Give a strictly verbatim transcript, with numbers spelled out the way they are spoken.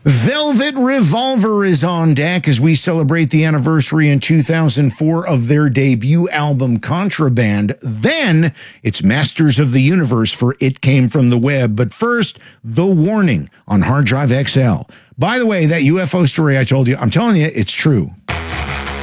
Velvet Revolver is on deck as we celebrate the anniversary in two thousand four of their debut album, Contraband. Then it's Masters of the Universe for It Came From the Web. But first, the warning on Hard Drive X L. By the way, that U F O story I told you, I'm telling you, it's true.